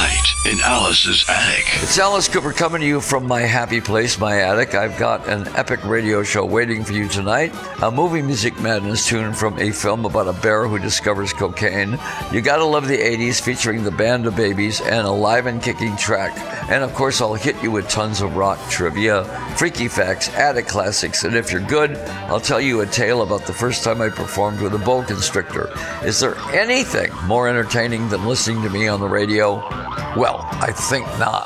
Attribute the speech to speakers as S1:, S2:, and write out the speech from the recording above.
S1: Tonight in Alice's Attic.
S2: It's Alice Cooper coming to you from my happy place, my attic. I've got an epic radio show waiting for you tonight. A movie music madness tune from a film about a bear who discovers cocaine. You gotta love the 80s, featuring the Band of Babies and a live and kicking track. And of course, I'll hit you with tons of rock trivia, freaky facts, attic classics, and if you're good, I'll tell you a tale about the first time I performed with a boa constrictor. Is there anything more entertaining than listening to me on the radio? Well, I think not.